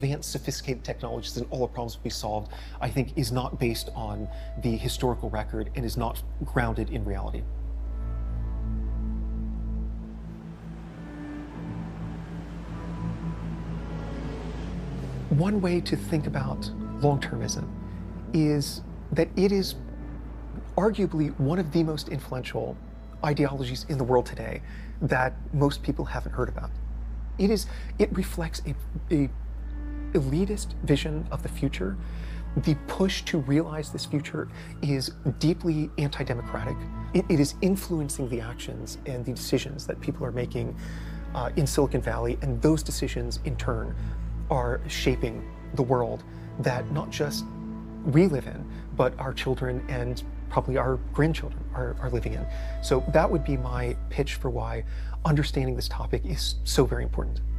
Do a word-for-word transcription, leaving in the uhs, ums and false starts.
advanced, sophisticated technologies and all the problems we solved, I think, is not based on the historical record and is not grounded in reality. One way to think about long-termism is that it is arguably one of the most influential ideologies in the world today that most people haven't heard about. It is, it reflects a, a elitist vision of the future. The push to realize this future is deeply anti-democratic. It, it is influencing the actions and the decisions that people are making uh, in Silicon Valley, and those decisions in turn are shaping the world that not just we live in, but our children and probably our grandchildren are, are living in. So that would be my pitch for why understanding this topic is so very important.